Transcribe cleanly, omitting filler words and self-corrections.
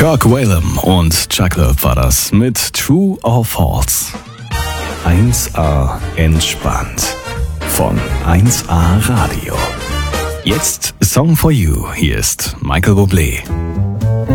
Kirk Whalum und Chuck Love war das mit True or False. 1A entspannt von 1A Radio. Jetzt Song for You. Hier ist Michael Bublé.